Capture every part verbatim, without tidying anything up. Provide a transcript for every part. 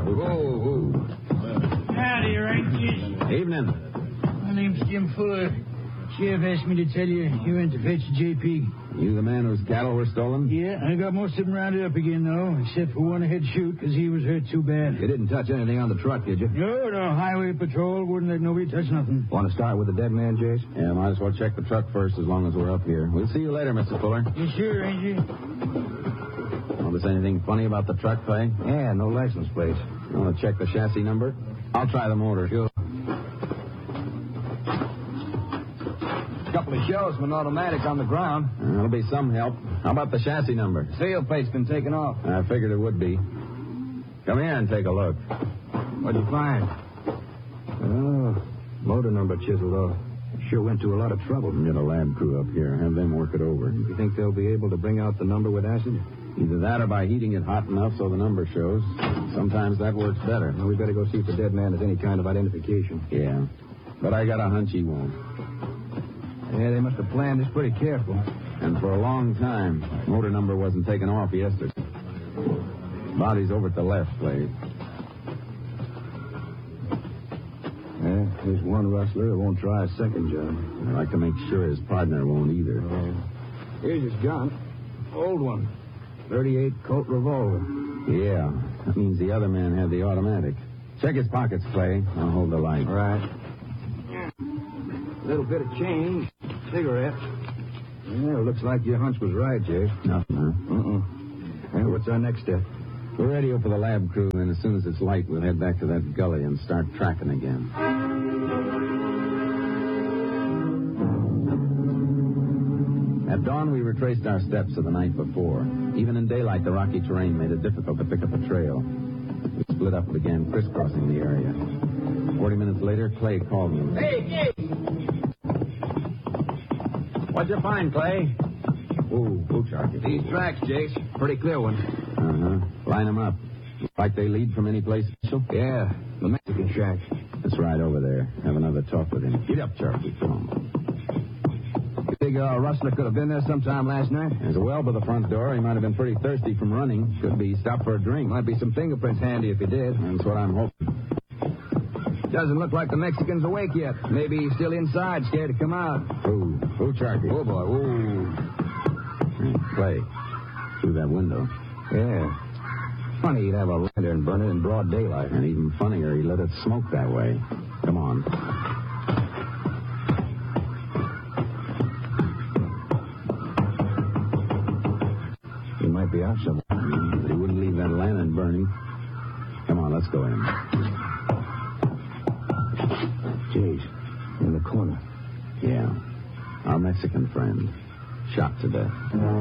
Whoa, whoa. Howdy, Rangers. Evening. My name's Jim Fuller. Sheriff asked me to tell you you went to fetch J P. You the man whose cattle were stolen? Yeah, I got most of them rounded up again, though, except for one I had to shoot because he was hurt too bad. You didn't touch anything on the truck, did you? No, no, highway patrol wouldn't let nobody touch nothing. Want to start with the dead man, Jace? Yeah, might as well check the truck first as long as we're up here. We'll see you later, Mister Fuller. You sure, Ranger? Notice anything funny about the truck, Clay? Yeah, no license plate. You want to check the chassis number? I'll try the motor. Sure. Couple of shells from an automatic on the ground. Uh, that'll be some help. How about the chassis number? Sail plate's been taken off. I figured it would be. Come here and take a look. What'd you find? Oh, motor number chiseled off. Sure went to a lot of trouble. Get a lab crew up here. Have them work it over. You think they'll be able to bring out the number with acid? Either that or by heating it hot enough so the number shows. Sometimes that works better. Well, we better go see if the dead man has any kind of identification. Yeah. But I got a hunch he won't. Yeah, they must have planned this pretty careful. And for a long time, motor number wasn't taken off yesterday. Body's over at the left, Clay. Yeah, there's one rustler who won't try a second job. I'd like to make sure his partner won't either. Oh. Here's his gun. Old one. thirty-eight Colt revolver. Yeah, that means the other man had the automatic. Check his pockets, Clay. I'll hold the light. All right. A little bit of change. Cigarettes. Yeah, looks like your hunch was right, Jay. Nothing, huh? Uh-uh. Well, what's our next step? We'll radio for the lab crew, and as soon as it's light, we'll head back to that gully and start tracking again. At dawn, we retraced our steps of the night before. Even in daylight, the rocky terrain made it difficult to pick up a trail. We split up and began crisscrossing the area. Forty minutes later, Clay called me. Hey, hey! What'd you find, Clay? Ooh, who charged you? These tracks, Jace. Pretty clear one. Uh-huh. Line them up. Like they lead from any place special? Yeah, the Mexican shack. Let's ride over there. Have another talk with him. Get up, Charlie. Come on. You think uh, Rustler could have been there sometime last night? There's a well by the front door. He might have been pretty thirsty from running. Could be stopped for a drink. Might be some fingerprints handy if he did. That's what I'm hoping. Doesn't look like the Mexican's awake yet. Maybe he's still inside, scared to come out. Ooh, ooh, Charlie. Oh, boy, ooh. Clay, through that window. Yeah. Funny he'd have a lantern burning in broad daylight. And even funnier, he let it smoke that way. Come on. He might be out somewhere. But he wouldn't leave that lantern burning. Come on, let's go in. Jeez, in the corner. Yeah, our Mexican friend, shot to death.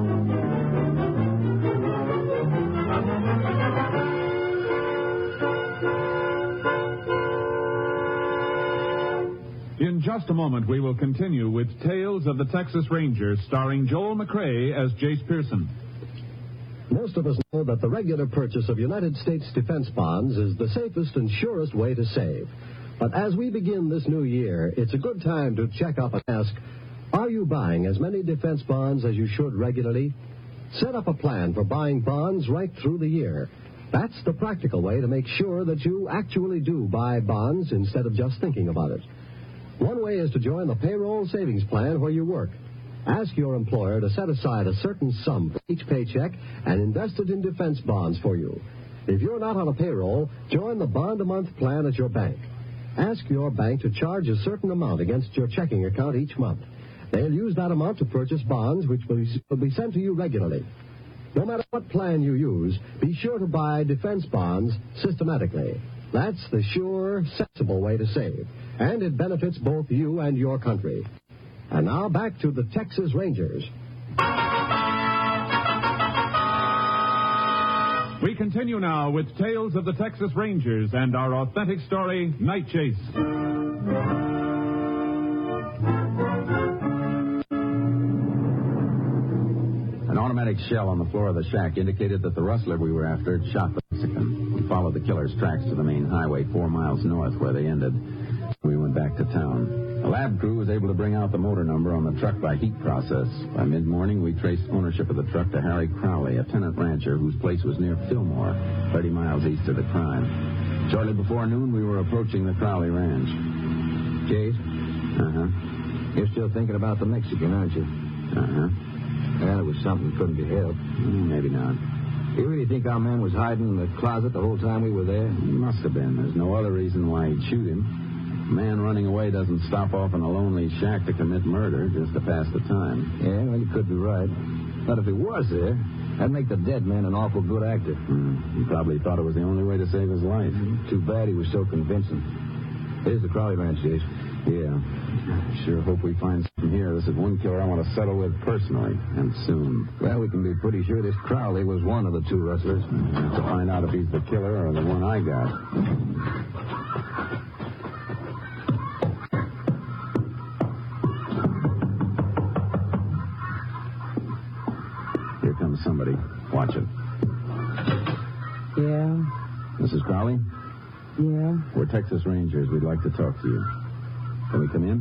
In just a moment, we will continue with Tales of the Texas Rangers, starring Joel McCrea as Jace Pearson. Most of us know that the regular purchase of United States defense bonds is the safest and surest way to save. But as we begin this new year, it's a good time to check up and ask, are you buying as many defense bonds as you should regularly? Set up a plan for buying bonds right through the year. That's the practical way to make sure that you actually do buy bonds instead of just thinking about it. One way is to join the payroll savings plan where you work. Ask your employer to set aside a certain sum for each paycheck and invest it in defense bonds for you. If you're not on a payroll, join the bond-a-month plan at your bank. Ask your bank to charge a certain amount against your checking account each month. They'll use that amount to purchase bonds which will be sent to you regularly. No matter what plan you use, be sure to buy defense bonds systematically. That's the sure, sensible way to save. And it benefits both you and your country. And now back to the Texas Rangers. We continue now with Tales of the Texas Rangers and our authentic story, Night Chase. An automatic shell on the floor of the shack indicated that the rustler we were after had shot the Mexican. We followed the killer's tracks to the main highway four miles north where they ended. We went back to town. The lab crew was able to bring out the motor number on the truck by heat process. By mid-morning, we traced ownership of the truck to Harry Crowley, a tenant rancher whose place was near Fillmore, thirty miles east of the crime. Shortly before noon, we were approaching the Crowley ranch. Chase? Uh-huh. You're still thinking about the Mexican, aren't you? Uh-huh. Well, it was something that couldn't be helped. Mm, maybe not. You really think our man was hiding in the closet the whole time we were there? He must have been. There's no other reason why he'd shoot him. A man running away doesn't stop off in a lonely shack to commit murder just to pass the time. Yeah, well, you could be right. But if he was there, that'd make the dead man an awful good actor. Mm, he probably thought it was the only way to save his life. Too bad he was so convincing. Here's the Crowley ranch, Jase. Yeah. Sure hope we find something here. This is one killer I want to settle with personally, and soon. Well, we can be pretty sure this Crowley was one of the two rustlers. I have to find out if he's the killer or the one I got. Here comes somebody. Watch it. Yeah, Missus Crowley? yeah. We're Texas Rangers. We'd like to talk to you. Can we come in?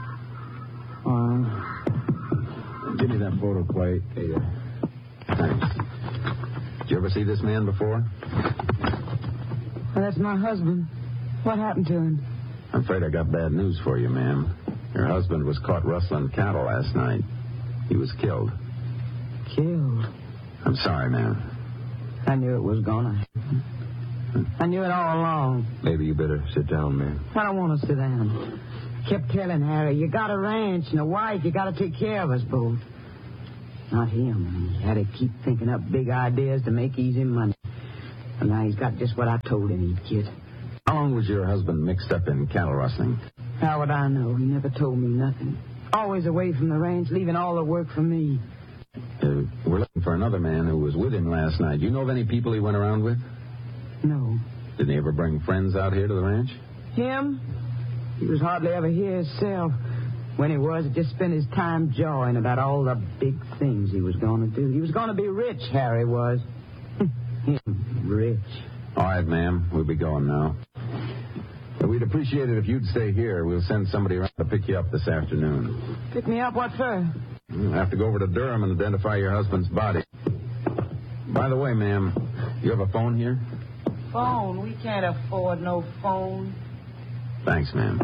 Uh, Give me that photo, Clay. Hey, uh, thanks. Did you ever see this man before? well, that's my husband. What happened to him? I'm afraid I got bad news for you, ma'am. Your husband was caught rustling cattle last night. He was killed. Killed. I'm sorry, ma'am. I knew it was gonna happen. I knew it all along. Maybe you better sit down, man. I don't want to sit down. Kept telling Harry, you got a ranch and a wife, you got to take care of us both. Not him. He had to keep thinking up big ideas to make easy money. And now he's got just what I told him he'd get. How long was your husband mixed up in cattle rustling? How would I know? He never told me nothing. Always away from the ranch, leaving all the work for me. Uh, we're looking for another man who was with him last night. Do you know of any people he went around with? No. Didn't he ever bring friends out here to the ranch? Him? He was hardly ever here himself. When he was, he just spent his time jawing about all the big things he was going to do. He was going to be rich, Harry was. Him, rich. All right, ma'am. We'll be going now. But we'd appreciate it if you'd stay here. We'll send somebody around to pick you up this afternoon. Pick me up, what for? We'll have to go over to Durham and identify your husband's body. By the way, ma'am, you have a phone here? Phone? We can't afford no phone. Thanks, ma'am.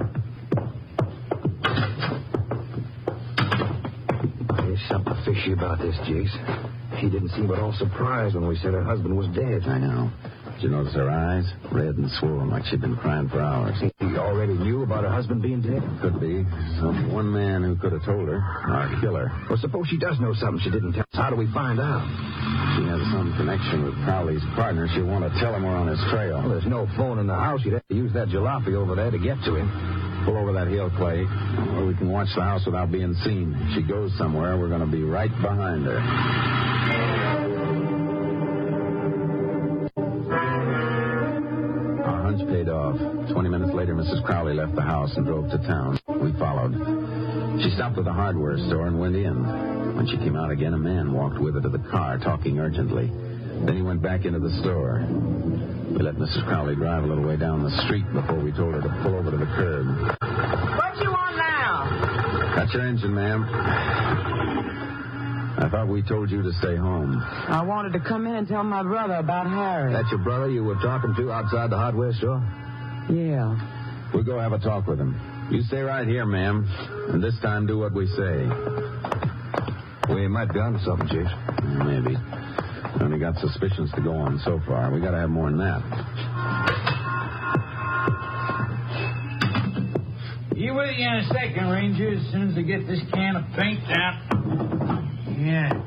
There's something fishy about this, Jace. She didn't seem at all surprised when we said her husband was dead. I know. Did you notice her eyes? Red and swollen like she'd been crying for hours. He already knew about her husband being dead? Could be. Some one man who could have told her. Our killer. Well, suppose she does know something she didn't tell us. How do we find out? She has some connection with Crowley's partner. She'll want to tell him we're on his trail. Well, there's no phone in the house. You'd have to use that jalopy over there to get to him. Pull over that hill, Clay, where we can watch the house without being seen. If she goes somewhere, we're going to be right behind her. Our hunch paid off. Twenty minutes later, Missus Crowley left the house and drove to town. We followed. She stopped at the hardware store and went in. When she came out again, a man walked with her to the car, talking urgently. Then he went back into the store. We let Missus Crowley drive a little way down the street before we told her to pull over to the curb. What you want now? That's your engine, ma'am. I thought we told you to stay home. I wanted to come in and tell my brother about Harry. That's your brother you were talking to outside the hardware store? Yeah. We'll go have a talk with him. You stay right here, ma'am, and this time do what we say. We might be onto something, Jace. Maybe. We only got suspicions to go on so far. We got to have more than that. Be with you in a second, Ranger, as soon as I get this can of paint out. Yeah.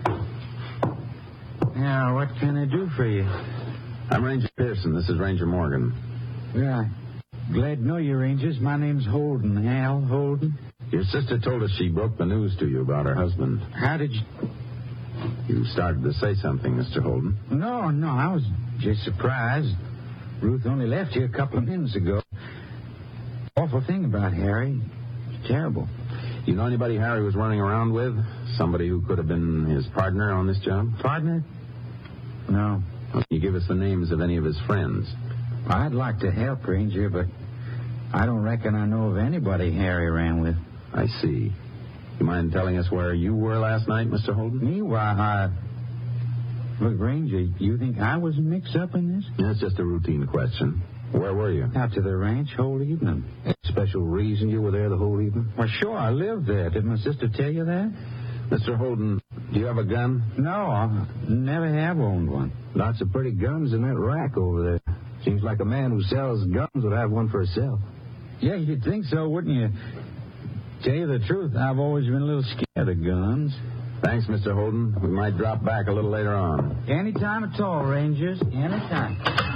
Now, what can I do for you? I'm Ranger Pearson. This is Ranger Morgan. Yeah. Glad to know you, Rangers. My name's Holden. Al Holden. Your sister told us she broke the news to you about her husband. How did you... You started to say something, Mister Holden. No, no, I was just surprised. Ruth only left here a couple of minutes ago. Awful thing about Harry. It's terrible. You know anybody Harry was running around with? Somebody who could have been his partner on this job? Partner? No. Can you give us the names of any of his friends? I'd like to help, Ranger, but I don't reckon I know of anybody Harry ran with. I see. You mind telling us where you were last night, Mister Holden? Me? Why, I... Look, Ranger, you think I was mixed up in this? That's just a routine question. Where were you? Out to the ranch whole evening. Any special reason you were there the whole evening? Well, sure, I lived there. Did my sister tell you that? Mister Holden, do you have a gun? No, I never have owned one. Lots of pretty guns in that rack over there. Seems like a man who sells guns would have one for himself. Yeah, you'd think so, wouldn't you? Tell you the truth, I've always been a little scared of guns. Thanks, Mister Holden. We might drop back a little later on. Anytime at all, Rangers. Anytime.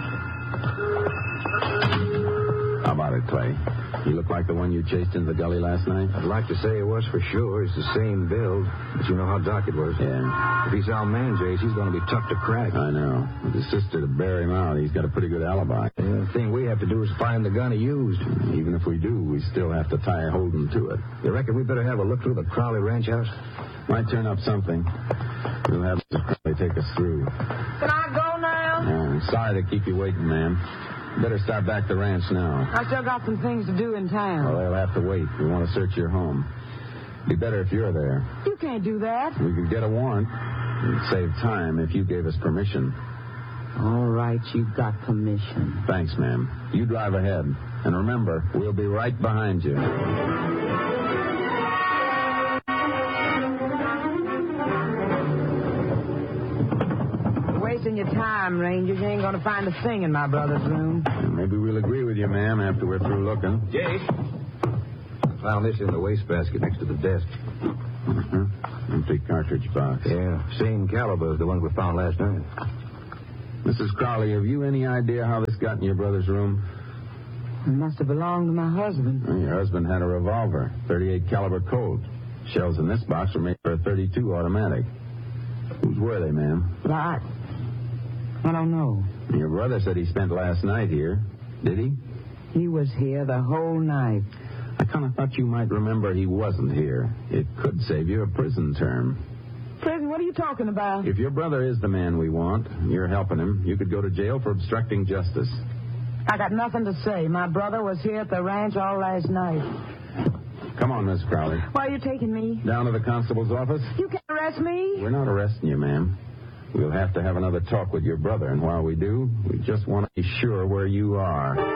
How about it, Clay? You look like the one you chased into the gully last night? I'd like to say it was for sure. It's the same build, but you know how dark it was. Yeah. If he's our man, Jace, he's going to be tough to crack. I know. With his sister to bear him out, he's got a pretty good alibi. Yeah, the thing we have to do is find the gun he used. Even if we do, we still have to tie Holden to it. You reckon we better have a look through the Crowley ranch house? Might turn up something. We'll have Mister Crowley take us through. Can I go now? Yeah, I'm sorry to keep you waiting, ma'am. Better start back the ranch now. I still got some things to do in town. Well, they'll have to wait. We want to search your home. Be better if you're there. You can't do that. We could get a warrant. It'd save time if you gave us permission. All right, you've got permission. Thanks, ma'am. You drive ahead. And remember, we'll be right behind you. Wasting your time, Rangers. You ain't going to find a thing in my brother's room. Maybe we'll agree with you, ma'am, after we're through looking. Jace. I found this in the wastebasket next to the desk. Uh-huh. Empty cartridge box. Yeah, same caliber as the ones we found last night. Missus Crowley, have you any idea how this got in your brother's room? It must have belonged to my husband. Well, your husband had a revolver, thirty-eight caliber Colt. Shells in this box were made for a thirty-two automatic. Whose were they, ma'am? But I... I don't know. Your brother said he spent last night here. Did he? He was here the whole night. I kind of thought you might remember he wasn't here. It could save you a prison term. Prison? What are you talking about? If your brother is the man we want, and you're helping him, you could go to jail for obstructing justice. I got nothing to say. My brother was here at the ranch all last night. Come on, Miss Crowley. Why are you taking me? Down to the constable's office? You can't arrest me. We're not arresting you, ma'am. We'll have to have another talk with your brother, and while we do, we just want to be sure where you are.